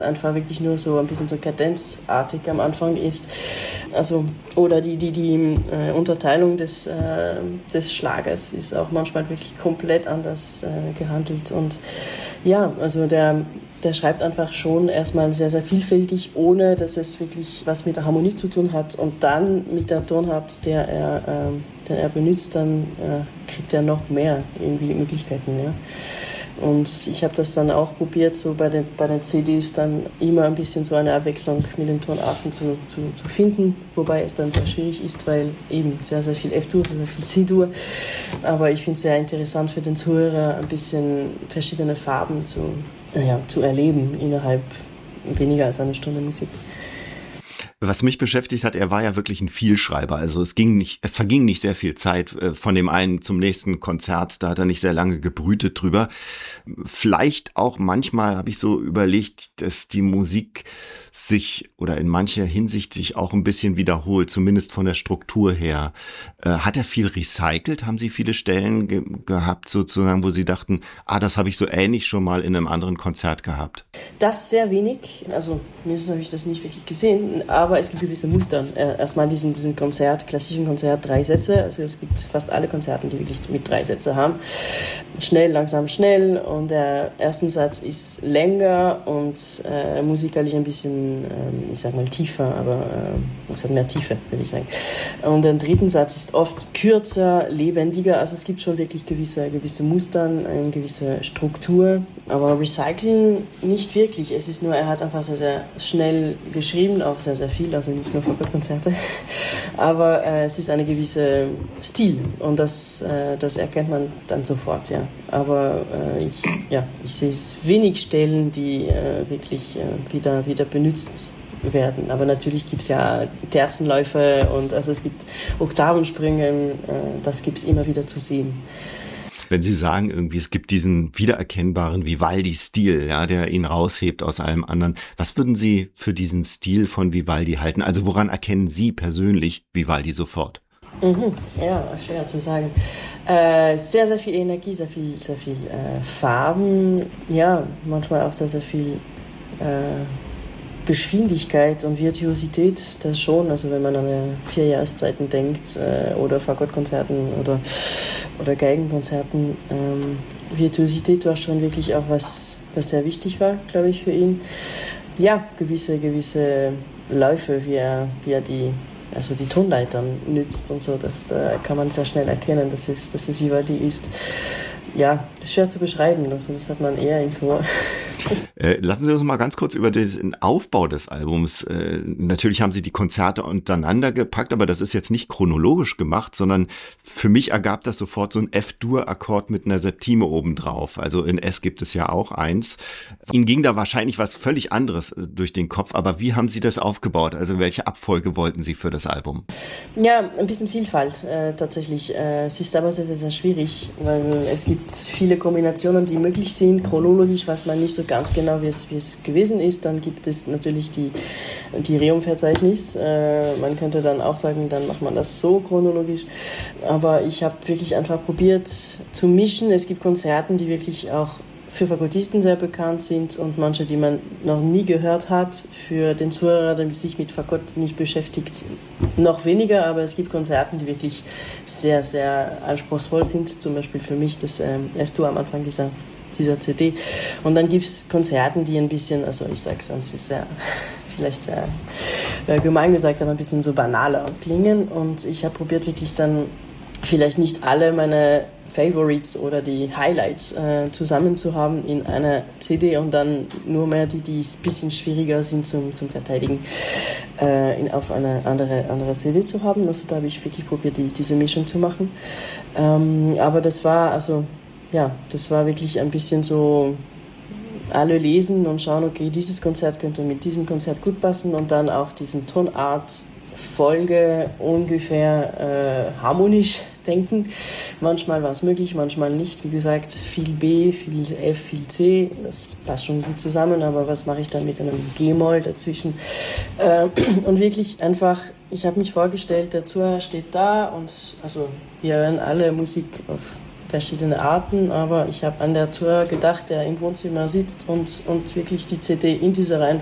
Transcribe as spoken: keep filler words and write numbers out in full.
einfach wirklich nur so ein bisschen so kadenzartig am Anfang ist. Also, oder die, die, die äh, Unterteilung des, äh, des Schlagers ist auch manchmal wirklich komplett anders äh, gehandelt. Und ja, also der, der schreibt einfach schon erstmal sehr, sehr vielfältig, ohne dass es wirklich was mit der Harmonie zu tun hat. Und dann mit der Tonart, der er, äh, den er benutzt, dann äh, kriegt er noch mehr irgendwie Möglichkeiten. Ja. Und ich habe das dann auch probiert, so bei den, bei den C Ds dann immer ein bisschen so eine Abwechslung mit den Tonarten zu, zu, zu finden, wobei es dann sehr schwierig ist, weil eben sehr, sehr viel F-Dur, sehr, sehr viel C-Dur. Aber ich finde es sehr interessant für den Zuhörer, ein bisschen verschiedene Farben zu, ja, zu erleben innerhalb weniger als eine Stunde Musik. Was mich beschäftigt hat, er war ja wirklich ein Vielschreiber. Also es ging nicht, verging nicht sehr viel Zeit von dem einen zum nächsten Konzert. Da hat er nicht sehr lange gebrütet drüber. Vielleicht auch manchmal habe ich so überlegt, dass die Musik sich oder in mancher Hinsicht sich auch ein bisschen wiederholt, zumindest von der Struktur her. Äh, hat er viel recycelt? Haben Sie viele Stellen ge- gehabt, sozusagen, wo Sie dachten, ah, das habe ich so ähnlich schon mal in einem anderen Konzert gehabt? Das sehr wenig. Also mindestens habe ich das nicht wirklich gesehen, aber es gibt gewisse Muster. Äh, erstmal diesen, diesen Konzert, klassischen Konzert, drei Sätze. Also es gibt fast alle Konzerte, die wirklich mit drei Sätze haben. Schnell, langsam, schnell. Und der erste Satz ist länger und äh, musikalisch ein bisschen, ich sag mal, tiefer, aber äh, es hat mehr Tiefe, würde ich sagen. Und der dritte Satz ist oft kürzer, lebendiger, also es gibt schon wirklich gewisse, gewisse Muster, eine gewisse Struktur, aber Recycling nicht wirklich. Es ist nur, er hat einfach sehr, sehr schnell geschrieben, auch sehr, sehr viel, also nicht nur für Konzerte, aber äh, es ist eine gewisse Stil und das, äh, das erkennt man dann sofort, ja. Aber äh, ich, ja, ich sehe es wenig Stellen, die äh, wirklich äh, wieder, wieder benutzt werden. Aber natürlich gibt es ja Terzenläufe und also es gibt Oktavensprünge, äh, das gibt es immer wieder zu sehen. Wenn Sie sagen, irgendwie, es gibt diesen wiedererkennbaren Vivaldi-Stil, ja, der ihn raushebt aus allem anderen. Was würden Sie für diesen Stil von Vivaldi halten? Also woran erkennen Sie persönlich Vivaldi sofort? Mhm, ja, schwer zu sagen. Äh, sehr, sehr viel Energie, sehr viel, sehr viel äh, Farben, ja, manchmal auch sehr, sehr viel äh, Geschwindigkeit und Virtuosität, das schon. Also wenn man an eine vier Jahreszeiten denkt äh, oder Fagottkonzerten oder, oder Geigenkonzerten, ähm, Virtuosität war schon wirklich auch was, was sehr wichtig war, glaube ich, für ihn. Ja, gewisse, gewisse Läufe, wie er, wie er die also die Tonleitern nützt und so, das, da kann man sehr schnell erkennen, dass es, dass es Vivaldi ist. Ja, das ist schwer zu beschreiben, also das hat man eher ins Ohr. Äh, lassen Sie uns mal ganz kurz über den Aufbau des Albums. Äh, natürlich haben Sie die Konzerte untereinander gepackt, aber das ist jetzt nicht chronologisch gemacht, sondern für mich ergab das sofort so ein F-Dur-Akkord mit einer Septime obendrauf. Also in S gibt es ja auch eins. Ihnen ging da wahrscheinlich was völlig anderes durch den Kopf, aber wie haben Sie das aufgebaut? Also welche Abfolge wollten Sie für das Album? Ja, ein bisschen Vielfalt äh, tatsächlich. Äh, es ist aber sehr, sehr, sehr schwierig, weil es gibt viele Kombinationen, die möglich sind. Chronologisch weiß man nicht so ganz genau, wie es, wie es gewesen ist. Dann gibt es natürlich die, die Reum-Verzeichnis. Äh, man könnte dann auch sagen, dann macht man das so chronologisch. Aber ich habe wirklich einfach probiert zu mischen. Es gibt Konzerte, die wirklich auch für Fagottisten sehr bekannt sind und manche, die man noch nie gehört hat. Für den Zuhörer, der sich mit Fagott nicht beschäftigt, noch weniger. Aber es gibt Konzerte, die wirklich sehr, sehr anspruchsvoll sind. Zum Beispiel für mich das ähm, S-Dur am Anfang dieser, dieser C D. Und dann gibt es Konzerte, die ein bisschen, also ich sage es, es ist sehr, vielleicht sehr äh, gemein gesagt, aber ein bisschen so banaler klingen. Und ich habe probiert wirklich dann vielleicht nicht alle meine Favorites oder die Highlights äh, zusammen zu haben in einer C D und dann nur mehr die, die ein bisschen schwieriger sind zum, zum Verteidigen, äh, in, auf eine andere, andere C D zu haben. Also da habe ich wirklich probiert, die, diese Mischung zu machen. Ähm, aber das war, also, ja, das war wirklich ein bisschen so, alle lesen und schauen, okay, dieses Konzert könnte mit diesem Konzert gut passen und dann auch diesen Tonart Folge ungefähr äh, harmonisch denken. Manchmal war es möglich, manchmal nicht. Wie gesagt, viel B, viel F, viel C, das passt schon gut zusammen, aber was mache ich dann mit einem G-Moll dazwischen? Äh, und wirklich einfach, ich habe mich vorgestellt, der Zuhörer steht da und also wir hören alle Musik auf verschiedene Arten, aber ich habe an der Autor gedacht, der im Wohnzimmer sitzt und, und wirklich die C D in dieser Reihenfolge